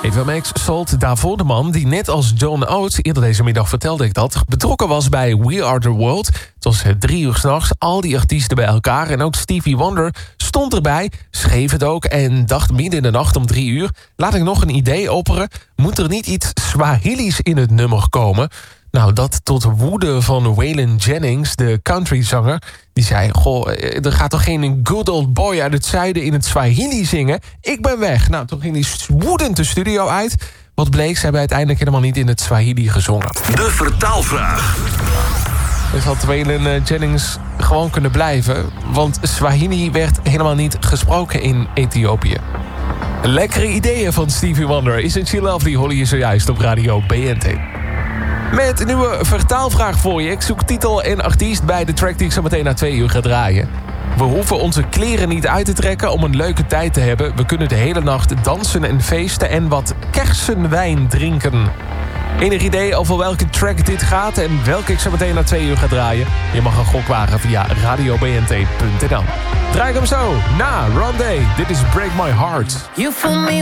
Eva Max Salt, daarvoor de man die net als John Oates, eerder deze middag vertelde ik dat, betrokken was bij We Are The World. Het was 3 uur 's nachts, al die artiesten bij elkaar. En ook Stevie Wonder stond erbij, schreef het ook en dacht midden in de nacht om 3 uur... laat ik nog een idee opperen, moet er niet iets Swahili's in het nummer komen? Nou, dat tot woede van Waylon Jennings, de countryzanger. Die zei, goh, er gaat toch geen good old boy uit het zuiden in het Swahili zingen? Ik ben weg. Nou, toen ging hij woedend de studio uit. Wat bleek, ze hebben uiteindelijk helemaal niet in het Swahili gezongen. De vertaalvraag. Dus had Waylon Jennings gewoon kunnen blijven. Want Swahili werd helemaal niet gesproken in Ethiopië. Lekkere ideeën van Stevie Wonder. Isn't She Lovely, hoor je zojuist op Radio BNT. Met een nieuwe vertaalvraag voor je. Ik zoek titel en artiest bij de track die ik zo meteen na 2 uur ga draaien. We hoeven onze kleren niet uit te trekken om een leuke tijd te hebben. We kunnen de hele nacht dansen en feesten en wat kersenwijn drinken. Enig idee over welke track dit gaat en welke ik zo meteen na 2 uur ga draaien? Je mag een gok wagen via radiobnt.nl. Draai ik hem zo na Rondé. Dit is Break My Heart. You fool me